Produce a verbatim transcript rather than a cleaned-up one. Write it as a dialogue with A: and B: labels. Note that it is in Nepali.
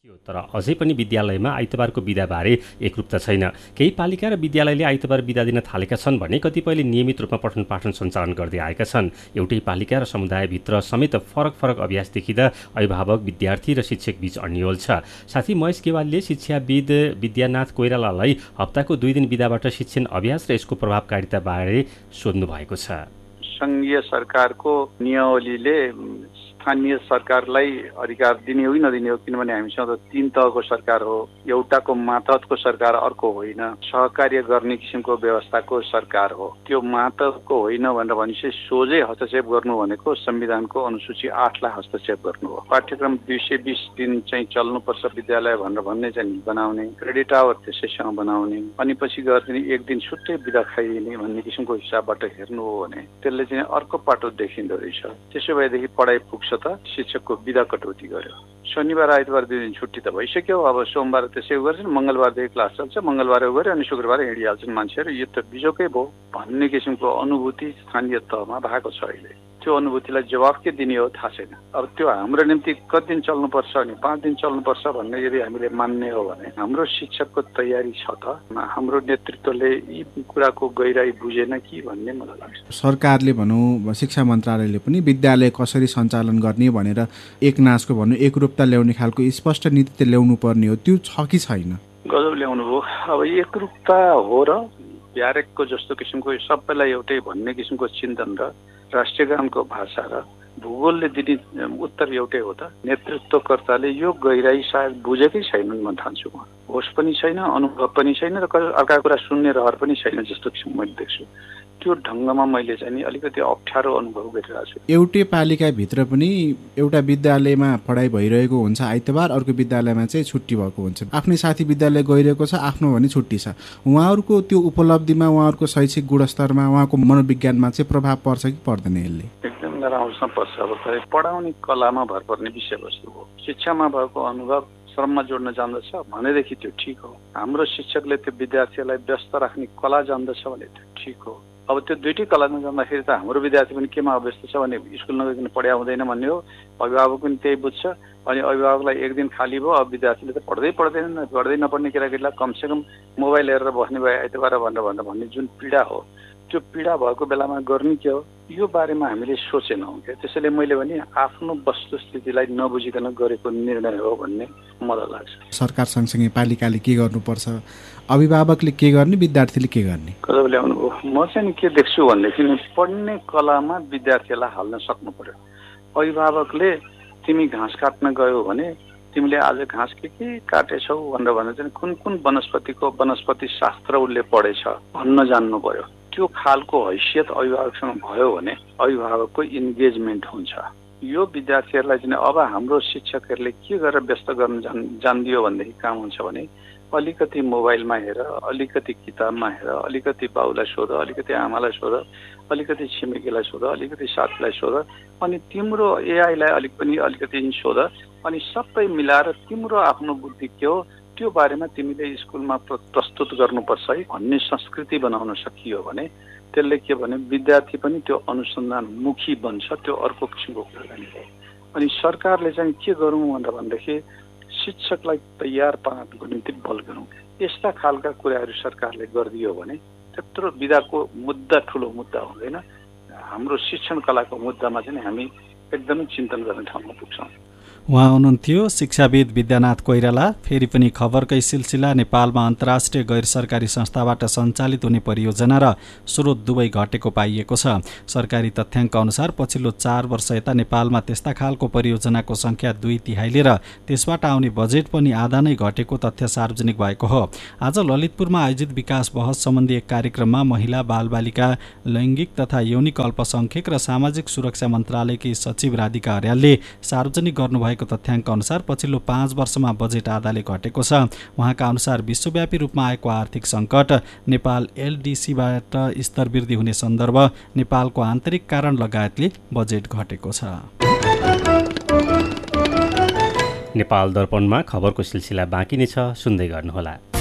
A: तर अझै पनि विद्यालयमा आइतबारको बिदाबारे एकरूपता छैन। केही पालिका र विद्यालयले आइतबार बिदा दिन थालेका छन् भने कतिपयले नियमित रूपमा पठन पाठन सञ्चालन गर्दै आएका छन्। एउटै पालिका र समुदायभित्र समेत फरक फरक अभ्यास देखिँदा अभिभावक, विद्यार्थी र शिक्षक बीच अन्यल छ। साथी महेश गेवालले शिक्षाविद विद्यानाथ कोइरालालाई हप्ताको दुई दिन बिदाबाट शिक्षण अभ्यास र यसको प्रभावकारिता बारे सोध्नु भएको छ।
B: संघीय सरकारको नियमावलीले स्थानीय सरकारलाई अधिकार दिने हो कि नदिने हो, किनभने हामीसँग त तीन तहको सरकार हो, एउटाको मातहतको सरकार, अर्को होइन, सहकार्य गर्ने किसिमको व्यवस्थाको सरकार हो। त्यो मातहतको होइन भनेर भनेपछि सोझै हस्तक्षेप गर्नु भनेको संविधानको अनुसूची आठलाई हस्तक्षेप गर्नु हो। पाठ्यक्रम दुई सय बिस दिन चाहिँ चल्नुपर्छ विद्यालय भनेर भन्ने चाहिँ बनाउने, क्रेडिट आवर त्यसैसँग बनाउने, अनि पछि गएर एक दिन छुट्टै बिदा खाइदिने भन्ने किसिमको हिसाबबाट हेर्नु हो भने त्यसले चाहिँ अर्को पाटो देखिँदो रहेछ। त्यसो भएदेखि पढाइ पुग्छ त शिक्षकको बिदा कटौती गर्यो। शनिबार आइतबार दुई दिन छुट्टी त भइसक्यो, अब सोमबार त्यसै गर्छन्, मङ्गलबारदेखि क्लास चल्छ, मङ्गलबार गऱ्यो अनि शुक्रबार हिँडिहाल्छन् मान्छेहरू, यो त बिजोकै भयो भन्ने किसिमको अनुभूति स्थानीय तहमा भएको छ। अहिले त्यो अनुभूतिलाई जवाफ के दिने हो थाहा छैन। अब त्यो हाम्रो निम्ति कति दिन चल्नुपर्छ अनि पाँच दिन चल्नुपर्छ भन्ने यदि हामीले मान्ने हो भने हाम्रो शिक्षकको तयारी छ त? हाम्रो नेतृत्वले यी कुराको गहिराई बुझेन कि भन्ने मलाई लाग्छ।
C: सरकारले भनौँ, शिक्षा मन्त्रालयले पनि विद्यालय कसरी सञ्चालन गर्ने भनेर एक नासको भनौँ एकरूपता ल्याउने खालको स्पष्ट नीति त ल्याउनु पर्ने हो, त्यो छ कि छैन?
B: गजब ल्याउनु हो। अब एकरूपता हो र ब्यारेकको जस्तो किसिमको सबैलाई एउटै भन्ने किसिमको चिन्तन र राष्ट्रिय गानको भाषा र भूगोलले दिने उत्तर एउटै हो त? नेतृत्वकर्ताले यो गहिराई सायद बुझेकै छैनन् म ठान्छु। म होस पनि छैन, अनुभव पनि छैन र अर्का कुरा सुन्ने रहर पनि छैन जस्तो किसिम मैले देख्छु। त्यो ढङ्गमा मैले चाहिँ नि अलिकति अप्ठ्यारो अनुभव गरिरहेको छु।
C: एउटै पालिकाभित्र पनि एउटा विद्यालयमा पढाइ भइरहेको हुन्छ आइतबार, अर्को विद्यालयमा चाहिँ छुट्टी भएको हुन्छ। आफ्नै साथी विद्यालय गइरहेको छ, आफ्नो भने छुट्टी छ। उहाँहरूको त्यो उपलब्धिमा, उहाँहरूको शैक्षिक गुणस्तरमा, उहाँको मनोविज्ञानमा चाहिँ प्रभाव पर्छ कि पर्दैन? यसले
B: एकदम नराम्रोसँग पर्छ। अब पढाउने कलामा भर पर्ने विषयवस्तु हो। शिक्षामा भएको अनुभव श्रममा जोड्न जान्दछ भनेदेखि त्यो ठिक हो। हाम्रो शिक्षकले त्यो विद्यार्थीलाई व्यस्त राख्ने कला जान्दछ भने त्यो ठिक हो। अब त्यो दुइटै कला नजान्दाखेरि त हाम्रो विद्यार्थी पनि केमा अभ्यस्त छ भने स्कुल नगइकन पढाइ हुँदैन भन्ने हो। अभिभावक पनि त्यही बुझ्छ, अनि अभिभावकलाई एक दिन खाली भयो, अब विद्यार्थीले त पढ्दै पढ्दैनन्, पढ्दै नपढ्ने केटाकेटीलाई कमसेकम मोबाइल हेरेर बस्ने भयो आइतबार भनेर भनेर भन्ने जुन पीडा हो, त्यो पीडा भएको बेलामा गर्ने के हो, यो बारेमा हामीले सोचेनौँ क्या। त्यसैले मैले भने आफ्नो वस्तुस्थितिलाई नबुझिकन गरेको निर्णय हो भन्ने मलाई लाग्छ।
C: सरकार सँगसँगै पालिकाले के गर्नुपर्छ, अभिभावकले के गर्ने, विद्यार्थीले के गर्ने?
B: कतब ल्याउनु हो। म चाहिँ के देख्छु भनेदेखि पढ्ने कलामा विद्यार्थीलाई हाल्न सक्नु पर्यो। अभिभावकले तिमी घाँस काट्न गयो भने तिमीले आज घाँस के के काटेछौ भनेर भनेर चाहिँ कुन कुन वनस्पतिको वनस्पति शास्त्र उसले पढेछ भन्न जान्नु पर्यो। त्यो खालको हैसियत अभिभावकसँग भयो भने अभिभावकको इन्गेजमेन्ट हुन्छ। यो विद्यार्थीहरूलाई चाहिँ अब हाम्रो शिक्षकहरूले के गरेर व्यस्त गर्न जान जानिदियो भनेदेखि काम हुन्छ भने अलिकति मोबाइलमा हेर, अलिकति किताबमा हेर, अलिकति बाउलाई सोध, अलिकति आमालाई सोध, अलिकति छिमेकीलाई सोध, अलिकति साथीलाई सोध, अनि तिम्रो एआईलाई अलिक पनि अलिकति सोध, अनि सबै मिलाएर तिम्रो आफ्नो बुद्धि के हो त्यो बारेमा तिमीले स्कुलमा प्रस्तुत गर्नुपर्छ है भन्ने संस्कृति बनाउन सकियो भने त्यसले के भने विद्यार्थी पनि त्यो अनुसन्धानमुखी बन्छ। त्यो अर्को किसिमको कुराकानी हो। अनि सरकारले चाहिँ के गरौँ भनेर भनेदेखि शिक्षकलाई तयार पार्नको निम्ति बल गरौँ। यस्ता खालका कुराहरू सरकारले गरिदियो भने त्यत्रो विधाको मुद्दा ठुलो मुद्दा हुँदैन। हाम्रो शिक्षण कलाको मुद्दामा चाहिँ हामी एकदमै चिन्तन गर्ने ठाउँमा पुग्छौँ।
D: उहाँ हुनुहुन्थ्यो शिक्षाविद विद्यानाथ कोइराला। फेरि पनि खबरकै सिलसिला। नेपालमा अन्तर्राष्ट्रिय गैर सरकारी संस्थाबाट सञ्चालित हुने परियोजना र स्रोत दुवै घटेको पाइएको छ। सरकारी तथ्याङ्क अनुसार पछिल्लो चार वर्ष यता नेपालमा त्यस्ता खालको परियोजनाको सङ्ख्या दुई तिहाईले र त्यसबाट आउने बजेट पनि आधा नै घटेको तथ्य सार्वजनिक भएको हो। आज ललितपुरमा आयोजित विकास बहस सम्बन्धी एक कार्यक्रममा महिला, बालबालिका, लैङ्गिक तथा यौनिक अल्पसङ्ख्यक र सामाजिक सुरक्षा मन्त्रालयकी सचिव राधिका अर्यालले सार्वजनिक गर्नुभएको तथ्याङ्क अनुसार पछिल्लो पाँच वर्षमा बजेट आधाले घटेको छ। उहाँका अनुसार विश्वव्यापी रूपमा आएको आर्थिक सङ्कट, नेपाल एलडिसीबाट स्तर वृद्धि हुने सन्दर्भ, नेपालको आन्तरिक कारण लगायतले बजेट घटेको छ।
A: नेपाल दर्पणमा खबरको सिलसिला बाँकी नै छ, सुन्दै गर्नुहोला।